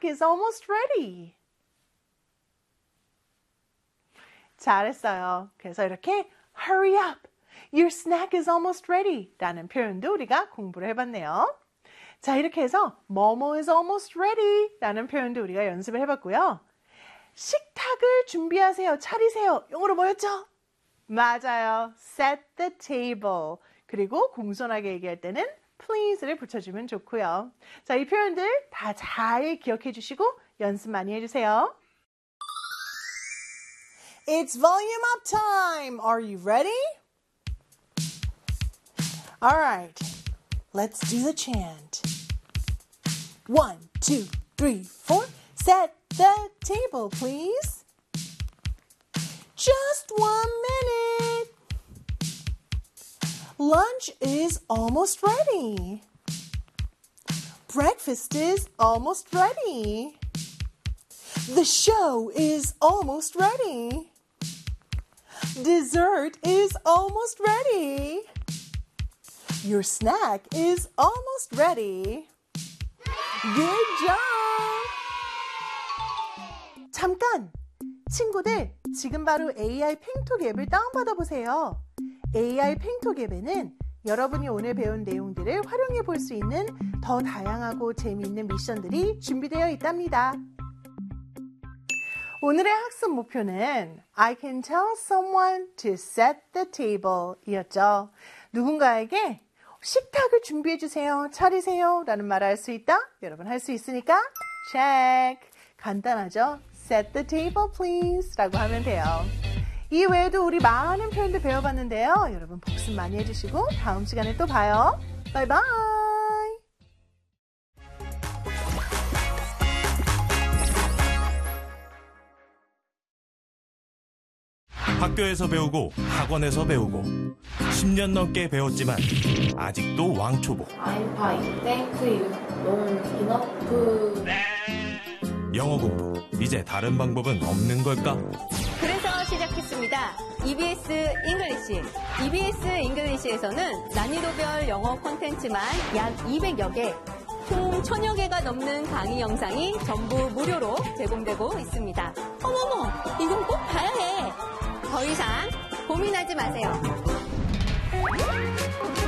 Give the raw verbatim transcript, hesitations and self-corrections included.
snack is almost ready. 잘했어요. 그래서 이렇게 hurry up, your snack is almost ready 라는 표현도 우리가 공부를 해봤네요. 자, 이렇게 해서 뭐뭐 is almost ready 라는 표현도 우리가 연습을 해봤고요. 식탁을 준비하세요, 차리세요. 영어로 뭐였죠? 맞아요. set the table. 그리고 공손하게 얘기할 때는 please를 붙여주면 좋고요. 자, 이 표현들 다 잘 기억해 주시고 연습 많이 해주세요. It's volume up time. Are you ready? All right. Let's do the chant. One, two, three, four. Set the table, please. Just one minute. Lunch is almost ready. Breakfast is almost ready. The show is almost ready. Dessert is almost ready. Your snack is almost ready. Good job! 잠깐! 친구들, 지금 바로 에이아이 팽톡 앱을 다운받아 보세요. 에이아이 팽톡 앱에는 여러분이 오늘 배운 내용들을 활용해 볼 수 있는 더 다양하고 재미있는 미션들이 준비되어 있답니다. 오늘의 학습 목표는 I can tell someone to set the table 이었죠. 누군가에게 식탁을 준비해 주세요, 차리세요 라는 말을 할 수 있다? 여러분 할 수 있으니까 check! 간단하죠? Set the table please 라고 하면 돼요. 이 외에도 우리 많은 표현들 배워봤는데요. 여러분 복습 많이 해주시고 다음 시간에 또 봐요. 바이바이! 학교에서 배우고 학원에서 배우고 십 년 넘게 배웠지만 아직도 왕초보. I'm fine. Thank you. Don't enough. 영어 공부 이제 다른 방법은 없는 걸까? 그래서 시작했습니다. 이비에스 잉글리시. 이비에스 잉글리시에서는 난이도별 영어 콘텐츠만 약 이백여 개, 총 천여 개가 넘는 강의 영상이 전부 무료로 제공되고 있습니다. 어머머, 이건 꼭 봐야 해. 더 이상 고민하지 마세요.